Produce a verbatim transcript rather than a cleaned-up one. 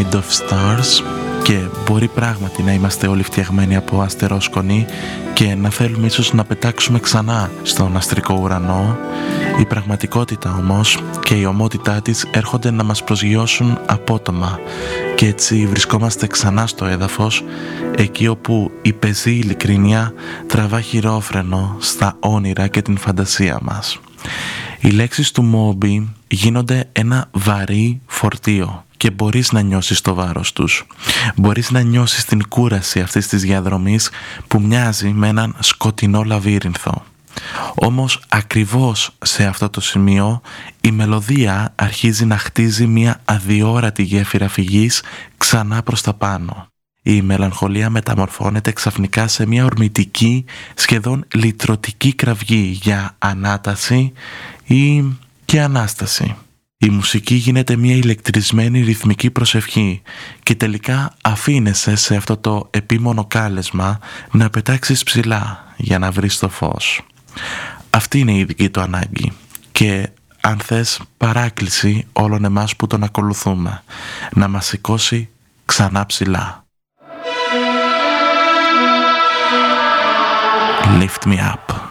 Made of Stars και μπορεί πράγματι να είμαστε όλοι φτιαγμένοι από αστερόσκονη και να θέλουμε ίσως να πετάξουμε ξανά στον αστρικό ουρανό. Η πραγματικότητα όμως και η ομότητά της έρχονται να μας προσγειώσουν απότομα και έτσι βρισκόμαστε ξανά στο έδαφος, εκεί όπου η πεζή ειλικρίνεια τραβά χειρόφρενο στα όνειρα και την φαντασία μας. Οι λέξεις του Moby γίνονται ένα βαρύ φορτίο και μπορείς να νιώσεις το βάρος τους. Μπορείς να νιώσεις την κούραση αυτής της διαδρομής που μοιάζει με έναν σκοτεινό λαβύρινθο. Όμως ακριβώς σε αυτό το σημείο η μελωδία αρχίζει να χτίζει μια αδιόρατη γέφυρα φυγής ξανά προς τα πάνω. Η μελαγχολία μεταμορφώνεται ξαφνικά σε μια ορμητική, σχεδόν λυτρωτική κραυγή για ανάταση ή και ανάσταση. Η μουσική γίνεται μια ηλεκτρισμένη ρυθμική προσευχή και τελικά αφήνεσαι σε αυτό το επίμονο κάλεσμα να πετάξεις ψηλά για να βρεις το φως. Αυτή είναι η δική του ανάγκη και αν θες παράκληση όλων εμάς που τον ακολουθούμε, να μας σηκώσει ξανά ψηλά. Lift me up.